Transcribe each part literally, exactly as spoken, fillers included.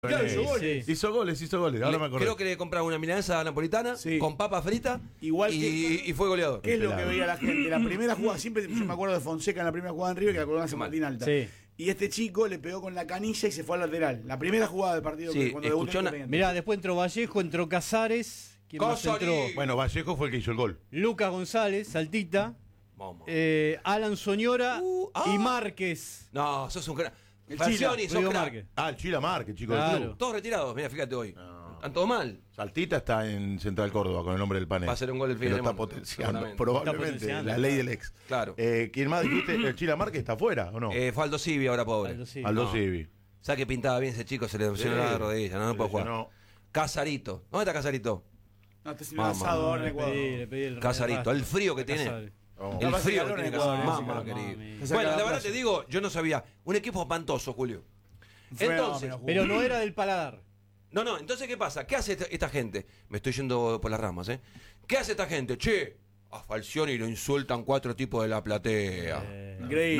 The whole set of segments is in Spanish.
Claro, hizo goles. Sí. Hizo goles, hizo goles. Ahora Le, me acuerdo. creo que le compraba una milanesa napolitana Sí. con papa frita. Igual y, que- y fue goleador. ¿Qué es lo que veía la gente? La primera jugada, siempre yo me acuerdo de Fonseca en la primera jugada en River, que la colgó en San Martín Alta. Sí. Y este chico le pegó con la canilla y se fue al lateral. La primera jugada del partido. Sí, que cuando debutó escuchó en una- Independiente. Mirá, después entró Vallejo, entró Casares. ¿Quién más Casares. entró? Bueno, Vallejo fue el que hizo el gol. Lucas González, Saltita. Vamos. eh, Alan Soñora Uh, ah. y Márquez. No, sos un crack. El Falcioni, Chila, sos Rodrigo crack. Márquez. Ah, el Chila Márquez, chico del Claro. club. Todos retirados, mira, fíjate hoy. No. Están todos mal. Saltita está en Central Córdoba con el nombre del panel. Va a ser un gol el fin Que de lo está semana, potenciando, seguramente. probablemente. Está potenciando, la ley del ex. Claro. Eh, ¿Quién más dijiste? ¿El Chila Márquez está afuera o no? Eh, fue Aldo Civi ahora, pobre. Aldo Civi. Aldo no. Civi. ¿Sabes que pintaba bien ese chico? Se le lesionó Sí. la rodilla, no, no Se puede jugar. lesionó. Casarito. ¿Dónde está Casarito? No, está siendo Mamá. lanzado ahora en Le Ecuador. pedí, le pedí el Casarito. rastro. El frío que tiene. Casares. Oh. El Capaz frío que que tiene calor en Casarito. Ecuador, Mamá, ese querido. mami. Se saca Bueno, la la verdad playa. te digo, yo no sabía. Un equipo espantoso, Julio. Entonces, Fenómeno, Pero no era del paladar. no, no, entonces, ¿qué pasa? ¿Qué hace esta, esta gente? Me estoy yendo por las ramas, ¿eh? ¿Qué hace esta gente? Che, a Falcioni lo insultan cuatro tipos de la platea. Eh, Increíble.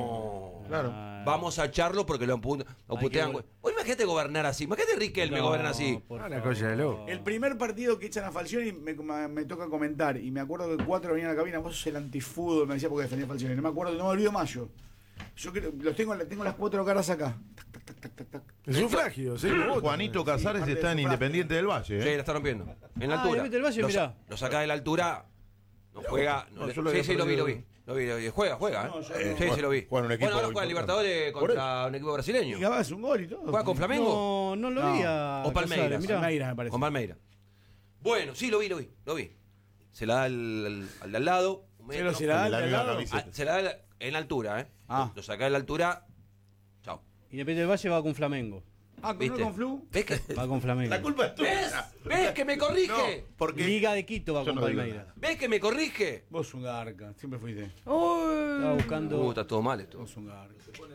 No. Claro. ah, Vamos a echarlo porque lo, empu- lo Hay putean. que- güey. Oye, imagínate gobernar así. Imagínate Riquelme no, gobernar así. por Una favor. cosa de loco. El primer partido que echan a Falcioni me, me, me toca comentar. Y me acuerdo que cuatro venían a la cabina. Vos sos el antifútbol, me decía porque defendía a Falcioni. No me acuerdo, no me olvido más yo. Yo creo, los tengo, tengo las cuatro caras acá. Tac, tac, tac, tac, tac. El sufragio, sí. vos- Juanito Casares parte está de en su Independiente del Valle. Sí, ¿eh? la está rompiendo. En la Ah, altura. Independiente del Valle, lo, mirá. sa- lo saca de la altura. No juega. No, no, yo lo sí, había sí, lo vi, lo perdido. vi. Lo vi, lo vi. Juega, juega. No, yo ¿eh? no. Sí, sí, lo vi. Juega en un equipo bueno, ahora juega en importante. Libertadores Por contra un equipo brasileño. Y Gabás un gol y todo. ¿Juega con Flamengo? No, no lo No. vi a O Palmeiras. Casares, mirá. Palmeiras, me parece. Con Palmeira. Bueno, sí, lo vi, lo vi, lo vi. Se la da al, al, al de al lado. un Pero metro. se la da Con la al misma lado. camiseta. Ah, se la da la- en altura, ¿eh? Ah. Lo saca de la altura. Chao. Independiente del Valle va con Flamengo. Ah, con, ¿Viste? no con Flu. ¿Ves que, Va con Flamengo. La culpa es ¿Ves? tuya. ¿Ves que me corrige? Porque Liga de Quito va Yo con no digo Palmeiras. nada. ¿Ves que me corrige? Vos un garca, siempre fuiste. Estaba buscando. Uh, está todo mal esto. Vos un garca.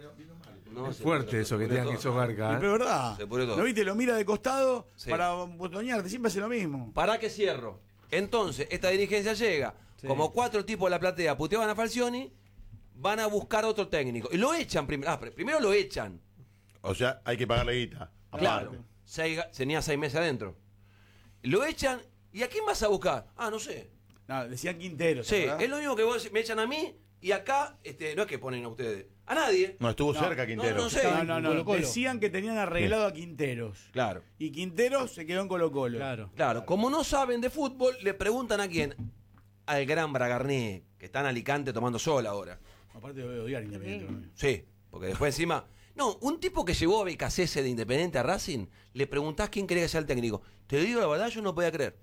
No, Es se fuerte pudre- eso se que pudre tengan que todo. sos garca. Pero ¿eh? es verdad. Se pudre todo. ¿No viste? Lo mira de costado Sí. para botonearte. Siempre hace lo mismo. ¿Para qué cierro? Entonces, esta dirigencia llega. Sí. Como cuatro tipos de la platea puteaban a Falcioni, van a buscar otro técnico. Y lo echan primero. Ah, pr- primero lo echan. O sea, hay que pagarle guita. Claro. Aparte. Seis ga- tenía seis meses adentro. Lo echan. ¿Y a quién vas a buscar? Ah, no sé. No, decían Quintero. Sí, ¿verdad? es lo mismo que vos me echan a mí. Y acá, este, no es que ponen a ustedes. A nadie. No, estuvo No, cerca Quintero. no, no sé. No, no, no. Colo-Colo. Decían que tenían arreglado a Quinteros. Claro. Y Quinteros se quedó en Colo Colo. Claro. Claro, como no saben de fútbol, le preguntan a quién. Al gran Bragarni, que está en Alicante tomando sol ahora. Aparte lo voy a odiar Independiente. Sí, porque después encima. No, un tipo que llevó a Becasese de Independiente a Racing, le preguntás quién quería que sea el técnico. Te digo la verdad, yo no podía creer.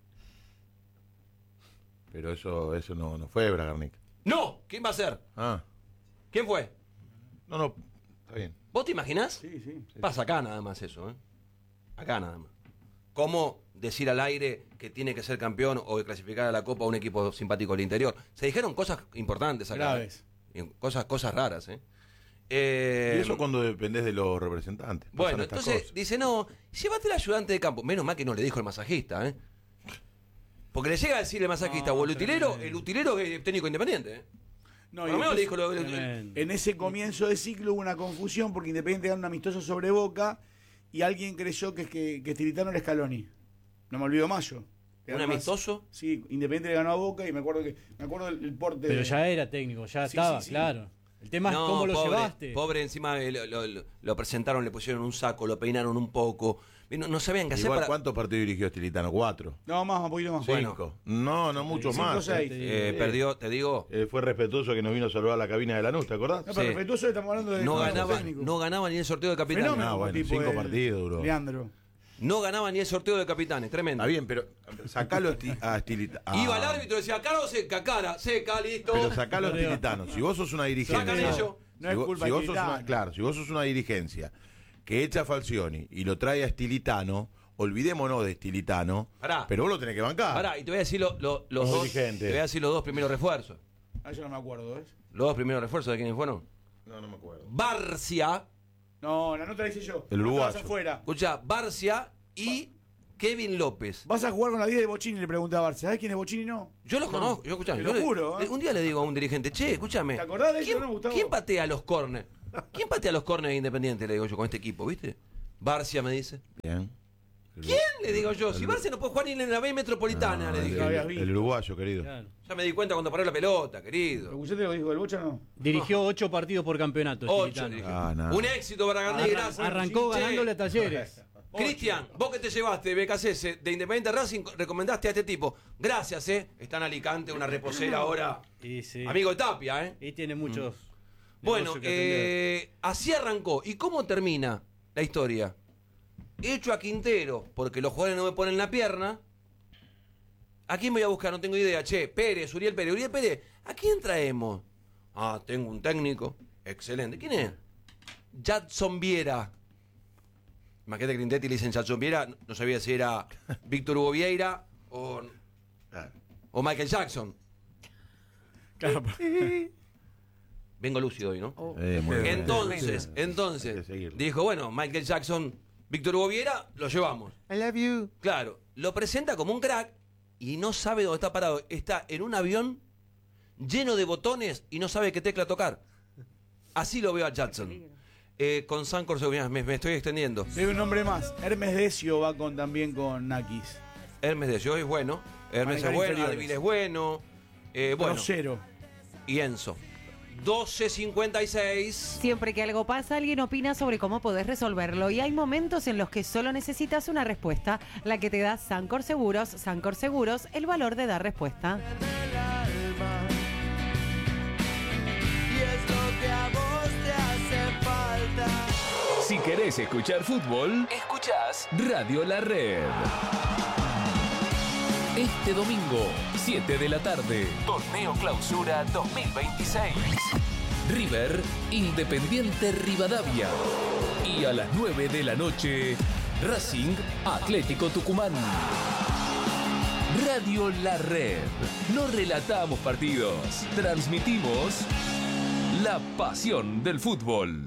Pero eso, eso no, no fue Bragarnik. ¡No! ¿Quién va a ser? Ah. ¿Quién fue? No, no. Está bien. ¿Vos te imaginás? Sí, sí. Pasa acá nada más eso, ¿eh? Acá nada más. ¿Cómo decir al aire que tiene que ser campeón o que clasificar a la Copa a un equipo simpático del interior? Se dijeron cosas importantes acá. Graves. ¿eh? Y Cosas, cosas raras, ¿eh? Eh, Y eso cuando dependés de los representantes. Pasan Bueno, estas entonces cosas. dice, no, llévate el ayudante de campo. Menos mal que no le dijo el masajista, ¿eh? Porque le llega a decir el masajista No, o el utilero, tremendo. el utilero es técnico independiente, ¿eh? No, Por y lo menos le después, dijo lo, lo- Tremendo. en ese comienzo de ciclo hubo una confusión porque Independiente ganó un amistoso sobre Boca y alguien creyó que, que, que Stilitano era Scaloni. No me olvido más yo. ¿Un Además, amistoso? Sí, Independiente le ganó a Boca y me acuerdo que me acuerdo el, el porte. Pero de- ya era técnico, ya Sí, estaba, sí, sí. claro. El tema es No, cómo lo pobre, llevaste. Pobre, encima eh, lo, lo- lo- lo presentaron, le pusieron un saco, lo peinaron un poco. No, no sabían qué hacer Igual, para... ¿cuántos partidos dirigió Stilitano? Cuatro. No, más, un poquito más. Bueno. Cinco. No, no mucho Cinco, más. seis. ¿eh? Eh, perdió, te digo, Eh, fue respetuoso que nos vino a saludar a la cabina de Lanús, ¿te acordás? No, pero Sí. respetuoso estamos hablando de no de ganaba, técnico. no ganaba ni el sorteo de capitanes. Fenómeno Ah, como bueno, tipo cinco el partidos duró. Leandro. No ganaba ni el sorteo de capitanes, tremendo. Está bien, pero sacalo a Sti- a Stilitano. Iba al árbitro y decía, cara o seca, cara, seca, listo. Pero sacalo a Lo digo. Stilitano. Si vos sos una dirigencia. Sacan ellos. No si es vos- culpa si de vos sos Stilitano. una, Claro, si vos sos una dirigencia que echa a Falcioni y lo trae a Stilitano, olvidémonos de Stilitano, Pará. pero vos lo tenés que bancar. Pará, y te voy a decir lo- lo- los, Los dos, dirigentes. te voy a decir los dos primeros refuerzos. Ah, yo no me acuerdo, ¿ves? Los dos primeros refuerzos de quiénes fueron. No, no me acuerdo. Barcia, No, la nota la hice yo. El No te uruguayo. vas afuera. escuchá, Barcia y Kevin López. Vas a jugar con la diez de Bochini, le preguntaba a Barça. ¿Sabés quién es Bochini? No. Yo los No, conozco, yo escuchame. te yo lo le- juro, ¿eh? Un día le digo a un dirigente, che, escúchame. ¿Te acordás de eso, ¿quién, no, Gustavo? ¿Quién patea los corners? ¿Quién patea los corners de Independiente? Le digo yo con este equipo, ¿viste? Barcia me dice. Bien. ¿Quién? Le digo yo. Si Barcia no puede jugar ni en la B Metropolitana, No, le el, dije. No habías visto. el uruguayo, querido. Claro. Ya me di cuenta cuando paró la pelota, querido. ¿Escuchaste lo que dijo el Bocha no? Dirigió ocho partidos por campeonato. Ocho, Estilitano. dije. Ah, nada. Un éxito para Gandhi, Arran- gracias. Arrancó Che, ganándole a Talleres. Cristian, vos que te llevaste de B K C S de Independiente Racing, recomendaste a este tipo. Gracias, eh. Está en Alicante, una reposera ahora. Y sí. Amigo de Tapia, eh. Y tiene muchos. Bueno, negocios que atender. eh, así arrancó. ¿Y cómo termina la historia? Hecho a Quintero, porque los jugadores no me ponen la pierna. ¿A quién voy a buscar? No tengo idea. Che, Pérez, Uriel Pérez. Uriel Pérez, ¿a quién traemos? Ah, tengo un técnico. Excelente. ¿Quién es? Jadson Viera. Imagínate que Grindetti le dicen Jadson Viera. No sabía si era Víctor Hugo Vieira o, Claro. o Michael Jackson. Claro. Vengo lúcido hoy, ¿no? Eh, muy bien. Entonces, Hay que entonces, seguirlo. dijo, bueno, Michael Jackson, Víctor Hugo Viera, lo llevamos. I love you. Claro, lo presenta como un crack y no sabe dónde está parado. Está en un avión lleno de botones y no sabe qué tecla tocar. Así lo veo a Jackson. Eh, con Sancor, me, me estoy extendiendo. Hay un nombre más. Hermes Decio va con, también con Nakis. Hermes de Yo es bueno. Hermes Manejar es bueno, inferiores. Advil es bueno. Eh, bueno, Rosero. y Enzo. doce cincuenta y seis. Siempre que algo pasa, alguien opina sobre cómo podés resolverlo y hay momentos en los que solo necesitas una respuesta, la que te da Sancor Seguros. Sancor Seguros, el valor de dar respuesta. Si querés escuchar fútbol, escuchás Radio La Red. Este domingo, siete de la tarde, Torneo Clausura dos mil veintiséis. River, Independiente Rivadavia. Y a las nueve de la noche, Racing, Atlético Tucumán. Radio La Red. No relatamos partidos, transmitimos la pasión del fútbol.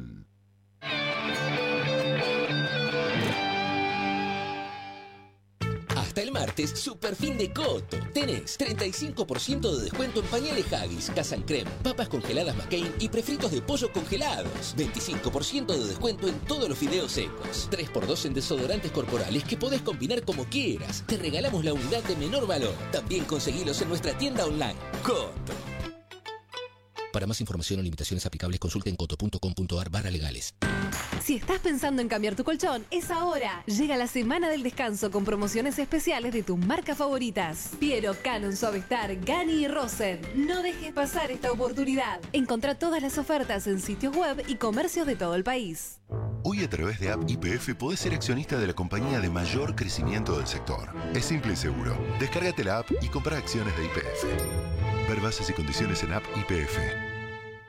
Hasta el martes, super fin de Coto. Tenés treinta y cinco por ciento de descuento en pañales Haggis, Casa Creme, papas congeladas McCain y prefritos de pollo congelados. veinticinco por ciento de descuento en todos los fideos secos. tres por dos en desodorantes corporales que podés combinar como quieras. Te regalamos la unidad de menor valor. También conseguilos en nuestra tienda online. Coto. Para más información o limitaciones aplicables, consulte en coto punto com punto ar barra legales. Si estás pensando en cambiar tu colchón, es ahora. Llega la semana del descanso con promociones especiales de tus marcas favoritas. Piero, Canon, Suavestar, Gani y Rosen. No dejes pasar esta oportunidad. Encontrá todas las ofertas en sitios web y comercios de todo el país. Hoy a través de App Y P F podés ser accionista de la compañía de mayor crecimiento del sector. Es simple y seguro. Descárgate la app y compra acciones de Y P F. Ver bases y condiciones en App Y P F.